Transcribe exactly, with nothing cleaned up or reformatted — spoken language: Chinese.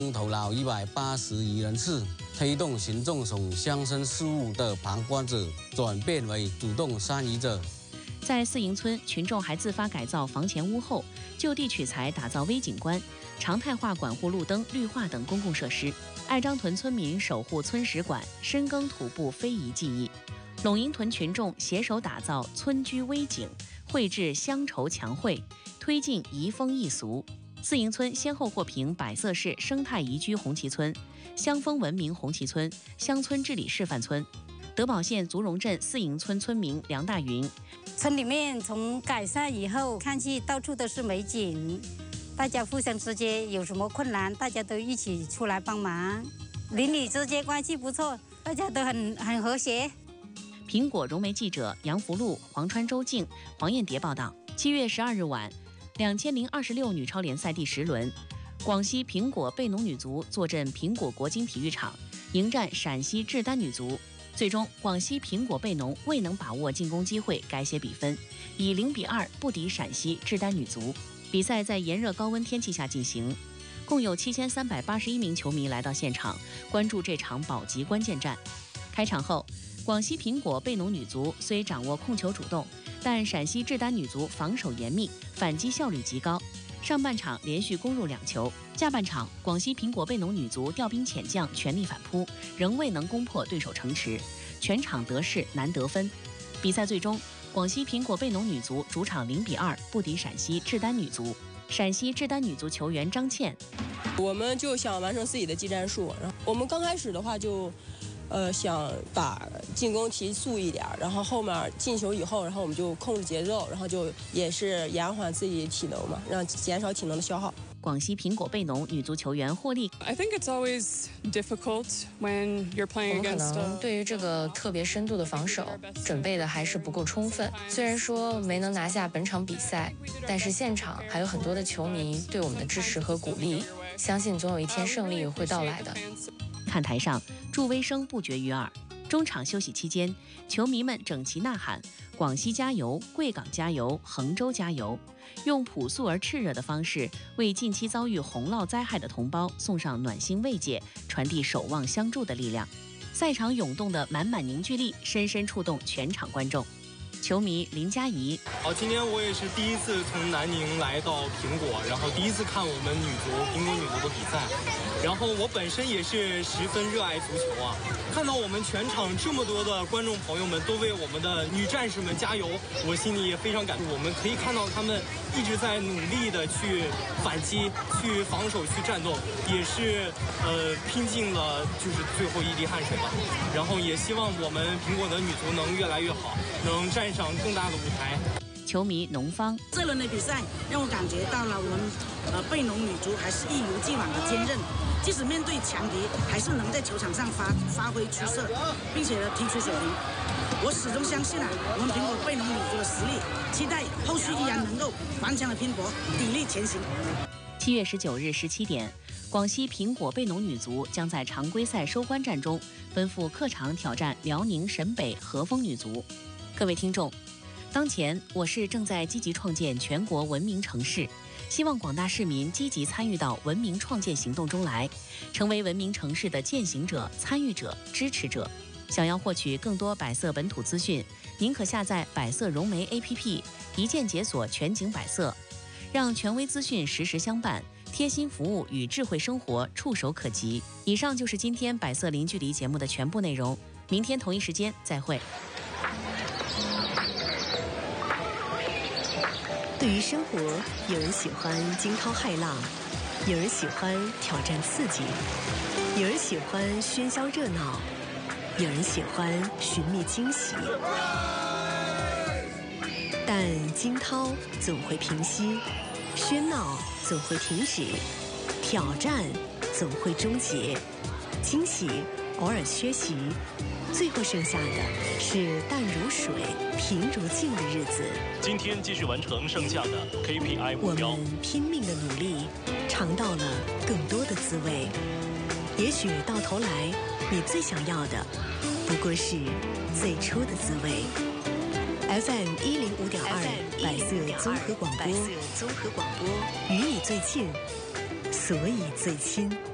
头劳一百八十余人次，推动群众从乡绅事务的旁观者转变为主动参与者。 在四营村，群众还自发改造房前屋后，就地取材打造微景观，常态化管护路灯、绿化等公共设施。爱张屯村民守护村史馆，深耕土部非遗技艺。陇营屯群众携手打造村居微景，绘制乡愁墙绘，推进移风易俗。四营村先后获评百色市生态宜居红旗村、乡风文明红旗村、乡村治理示范村。德保县足荣镇四营村村民梁大云： 村里面从改善以后，看去到处都是美景，大家互相之间有什么困难，大家都一起出来帮忙，邻里之间关系不错，大家都很很和谐。 苹果融媒记者杨福禄、黄川周静、黄燕蝶报道。七月十二日晚，两千零二十六女超联赛第十轮，广西苹果贝农女足坐镇苹果国金体育场，迎战陕西志丹女足。最终，广西苹果贝农未能把握进攻机会，改写比分，以零比二不敌陕西志丹女足。比赛在炎热高温天气下进行，共有七千三百八十一名球迷来到现场，关注这场保级关键战。开场后，广西苹果贝农女足虽掌握控球主动，但陕西志丹女足防守严密，反击效率极高。上半场连续攻入两球，下半场广西苹果贝农女足调兵遣将，全力反扑，仍未能攻破对手城池，全场得势难得分。比赛最终，广西苹果贝农女足主场零比二不敌陕西志丹女足。陕西志丹女足球员张倩： 我们就想完成自己的技战术，然后我们刚开始的话就。呃，想把进攻提速一点，然后后面进球以后，然后我们就控制节奏，然后就也是延缓自己体能嘛，让减少体能的消耗。 广西苹果贝农女足球员霍利 I think it's always difficult when you're playing against. 我们可能对于这个特别深度的防守准备的还是不够充分。虽然说没能拿下本场比赛，但是现场还有很多的球迷对我们的支持和鼓励，相信总有一天胜利会到来的。 看台上，助威声不绝于耳。中场休息期间，球迷们整齐呐喊：“广西加油，贵港加油，衡州加油！”用朴素而炽热的方式，为近期遭遇洪涝灾害的同胞送上暖心慰藉，传递守望相助的力量。赛场涌动的满满凝聚力，深深触动全场观众。球迷林佳怡： 好，今天我也是第一次从南宁来到苹果，然后第一次看我们女足苹果女足的比赛，然后我本身也是十分热爱足球啊，看到我们全场这么多的观众朋友们都为我们的女战士们加油，我心里也非常感动。我们可以看到他们一直在努力的去反击、去防守、去战斗，也是呃拼尽了就是最后一滴汗水吧。然后也希望我们苹果的女足能越来越好，能站上更大的舞台。 球迷农方： 这轮的比赛让我感觉到了我们呃贝农女足还是一如既往的坚韧，即使面对强敌，还是能在球场上发发挥出色，并且呢提出水平。我始终相信啊，我们苹果贝农女足的实力，期待后续依然能够顽强的拼搏，砥砺前行。 七月十九日十七点，广西苹果贝农女足将在常规赛收官战中奔赴客场挑战辽宁沈北和风女足。各位听众，当前我市正在积极创建全国文明城市，希望广大市民积极参与到文明创建行动中来，成为文明城市的践行者、参与者、支持者。想要获取更多百色本土资讯，您可下载百色融媒 A P P， 一键解锁全景百色，让权威资讯实时相伴，贴心服务与智慧生活触手可及。以上就是今天百色零距离节目的全部内容，明天同一时间再会。 对于生活，有人喜欢惊涛骇浪，有人喜欢挑战刺激，有人喜欢喧嚣热闹，有人喜欢寻觅惊喜。但惊涛总会平息，喧闹总会停止，挑战总会终结，惊喜偶尔缺席，最后剩下的是淡如水、平如镜的日子。 今天继续完成剩下的 K P I 目标。 我们拼命的努力，尝到了更多的滋味。也许到头来，你最想要的不过是最初的滋味。F M 一零五点二，百色综合广播，综合广播与你最近，所以最亲。